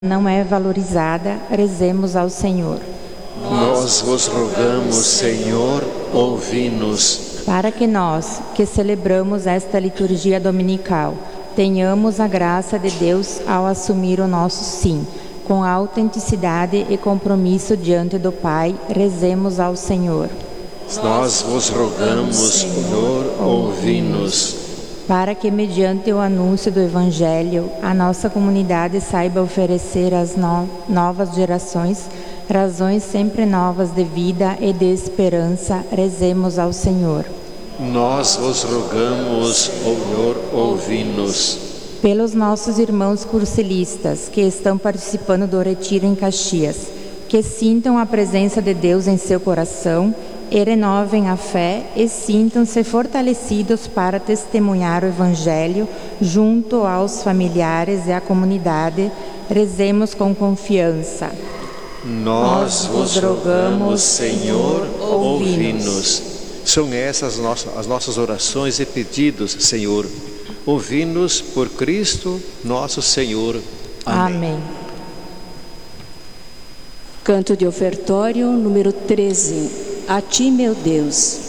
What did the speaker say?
não é valorizada, rezemos ao Senhor. Nós vos rogamos, Senhor, ouvi-nos. Para que nós, que celebramos esta liturgia dominical, tenhamos a graça de Deus ao assumir o nosso sim, com autenticidade e compromisso diante do Pai, rezemos ao Senhor. Nós vos rogamos, Senhor, ouvi-nos. Para que, mediante o anúncio do Evangelho, a nossa comunidade saiba oferecer às novas gerações razões sempre novas de vida e de esperança, rezemos ao Senhor. Nós vos rogamos, Senhor, ouvi-nos. Pelos nossos irmãos cursilistas que estão participando do retiro em Caxias, que sintam a presença de Deus em seu coração e renovem a fé e sintam-se fortalecidos para testemunhar o Evangelho junto aos familiares e à comunidade, rezemos com confiança. Nós vos rogamos, Senhor, ouvi-nos. São essas as nossas orações e pedidos, Senhor. Ouvi-nos por Cristo, nosso Senhor. Amém. Canto de ofertório número 13. A ti, meu Deus.